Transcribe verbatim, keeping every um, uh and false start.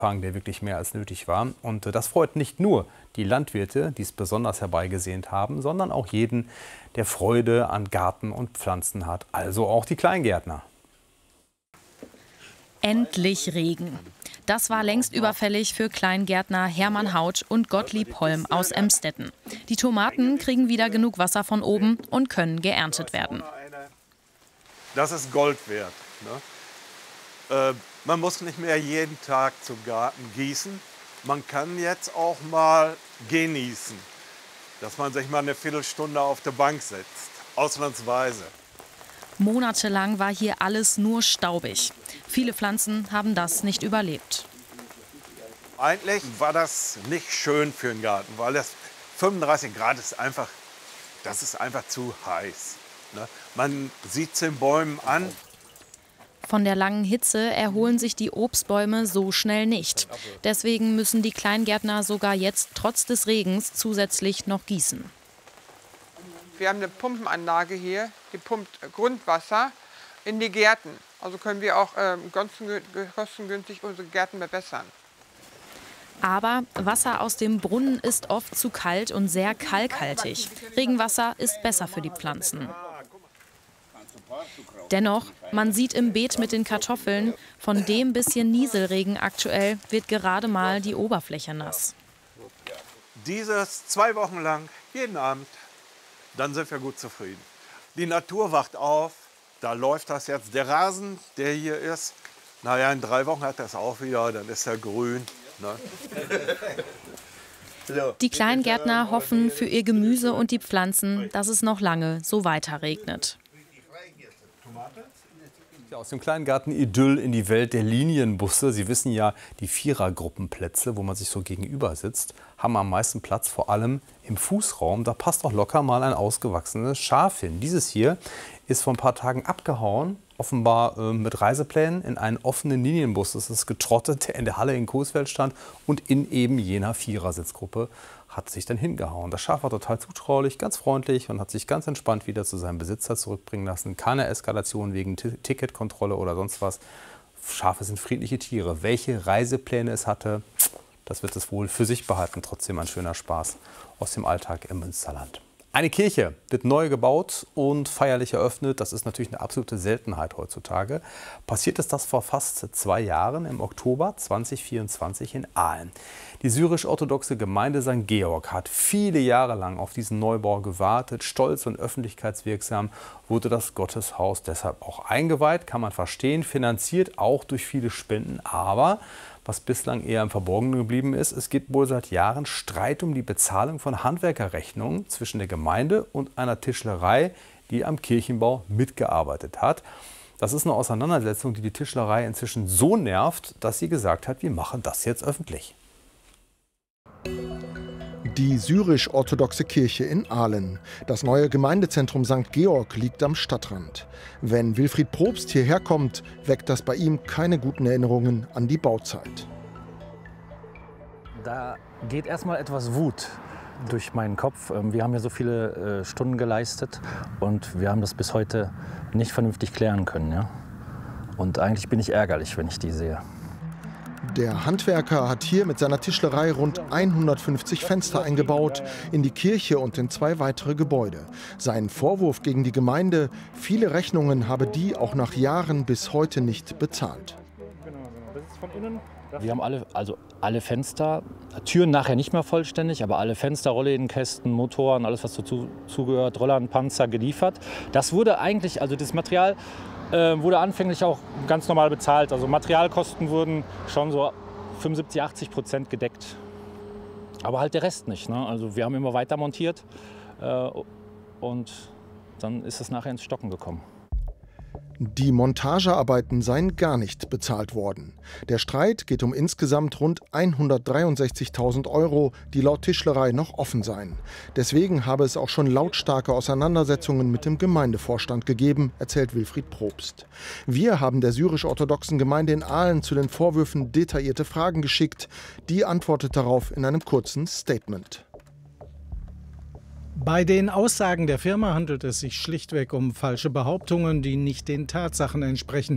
der wirklich mehr als nötig war. Und das freut nicht nur die Landwirte, die es besonders herbeigesehnt haben, sondern auch jeden, der Freude an Garten und Pflanzen hat, also auch die Kleingärtner. Endlich Regen. Das war längst überfällig für Kleingärtner Hermann Hautsch und Gottlieb Holm aus Emstetten. Die Tomaten kriegen wieder genug Wasser von oben und können geerntet werden. Das ist Gold wert. Ne? Äh, man muss nicht mehr jeden Tag zum Garten gießen. Man kann jetzt auch mal genießen, dass man sich mal eine Viertelstunde auf der Bank setzt, ausnahmsweise. Monatelang war hier alles nur staubig. Viele Pflanzen haben das nicht überlebt. Eigentlich war das nicht schön für den Garten, weil das fünfunddreißig Grad ist einfach, das ist einfach zu heiß. Ne? Man sieht es den Bäumen an. Von der langen Hitze erholen sich die Obstbäume so schnell nicht. Deswegen müssen die Kleingärtner sogar jetzt trotz des Regens zusätzlich noch gießen. Wir haben eine Pumpenanlage hier, die pumpt Grundwasser in die Gärten. Also können wir auch äh, kostengünstig unsere Gärten bewässern. Aber Wasser aus dem Brunnen ist oft zu kalt und sehr kalkhaltig. Regenwasser ist besser für die Pflanzen. Dennoch, man sieht im Beet mit den Kartoffeln, von dem bisschen Nieselregen aktuell wird gerade mal die Oberfläche nass. Dieses zwei Wochen lang, jeden Abend, dann sind wir gut zufrieden. Die Natur wacht auf, da läuft das jetzt. Der Rasen, der hier ist, naja, in drei Wochen hat das auch wieder, dann ist er grün. Ne? Die Kleingärtner hoffen für ihr Gemüse und die Pflanzen, dass es noch lange so weiter regnet. Aus dem Kleingarten-Idyll in die Welt der Linienbusse. Sie wissen ja, die Vierergruppenplätze, wo man sich so gegenüber sitzt, haben am meisten Platz, vor allem im Fußraum. Da passt auch locker mal ein ausgewachsenes Schaf hin. Dieses hier ist vor ein paar Tagen abgehauen, offenbar äh, mit Reiseplänen in einen offenen Linienbus. Das ist getrottet, der in der Halle in Coesfeld stand und in eben jener Vierersitzgruppe hat sich dann hingehauen. Das Schaf war total zutraulich, ganz freundlich und hat sich ganz entspannt wieder zu seinem Besitzer zurückbringen lassen. Keine Eskalation wegen T- Ticketkontrolle oder sonst was. Schafe sind friedliche Tiere. Welche Reisepläne es hatte, das wird es wohl für sich behalten. Trotzdem ein schöner Spaß aus dem Alltag im Münsterland. Eine Kirche wird neu gebaut und feierlich eröffnet. Das ist natürlich eine absolute Seltenheit heutzutage. Passiert ist das vor fast zwei Jahren, im Oktober zweitausendvierundzwanzig in Aalen. Die syrisch-orthodoxe Gemeinde Sankt Georg hat viele Jahre lang auf diesen Neubau gewartet. Stolz und öffentlichkeitswirksam wurde das Gotteshaus deshalb auch eingeweiht. Kann man verstehen, finanziert auch durch viele Spenden. Aber was bislang eher im Verborgenen geblieben ist, es gibt wohl seit Jahren Streit um die Bezahlung von Handwerkerrechnungen zwischen der Gemeinde und einer Tischlerei, die am Kirchenbau mitgearbeitet hat. Das ist eine Auseinandersetzung, die die Tischlerei inzwischen so nervt, dass sie gesagt hat, wir machen das jetzt öffentlich. Die syrisch-orthodoxe Kirche in Aalen. Das neue Gemeindezentrum Sankt Georg liegt am Stadtrand. Wenn Wilfried Probst hierher kommt, weckt das bei ihm keine guten Erinnerungen an die Bauzeit. Da geht erstmal etwas Wut durch meinen Kopf. Wir haben ja so viele Stunden geleistet und wir haben das bis heute nicht vernünftig klären können. Ja? Und eigentlich bin ich ärgerlich, wenn ich die sehe. Der Handwerker hat hier mit seiner Tischlerei rund hundertfünfzig Fenster eingebaut, in die Kirche und in zwei weitere Gebäude. Sein Vorwurf gegen die Gemeinde, viele Rechnungen habe die auch nach Jahren bis heute nicht bezahlt. Wir haben alle, also alle Fenster, Türen nachher nicht mehr vollständig, aber alle Fenster, Rolllädenkästen, Motoren, alles was dazu zugehört, Rollern, Panzer geliefert. Das wurde eigentlich, also das Material äh, wurde anfänglich auch ganz normal bezahlt. Also Materialkosten wurden schon so fünfundsiebzig, achtzig Prozent gedeckt. Aber halt der Rest nicht. Ne? Also wir haben immer weiter montiert äh, und dann ist es nachher ins Stocken gekommen. Die Montagearbeiten seien gar nicht bezahlt worden. Der Streit geht um insgesamt rund hundertdreiundsechzigtausend Euro, die laut Tischlerei noch offen seien. Deswegen habe es auch schon lautstarke Auseinandersetzungen mit dem Gemeindevorstand gegeben, erzählt Wilfried Probst. Wir haben der syrisch-orthodoxen Gemeinde in Aalen zu den Vorwürfen detaillierte Fragen geschickt. Die antwortet darauf in einem kurzen Statement. Bei den Aussagen der Firma handelt es sich schlichtweg um falsche Behauptungen, die nicht den Tatsachen entsprechen.